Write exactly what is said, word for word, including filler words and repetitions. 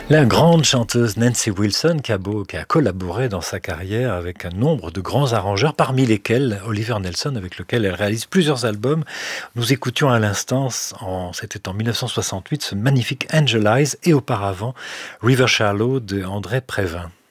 La grande chanteuse Nancy Wilson qui a, beau- qui a collaboré dans sa carrière avec un nombre de grands arrangeurs, parmi lesquels Oliver Nelson, avec lequel elle réalise plusieurs albums. Nous écoutions à l'instant, en- c'était en mille neuf cent soixante-huit, ce magnifique Angel Eyes et auparavant River Shallow de André Prévin.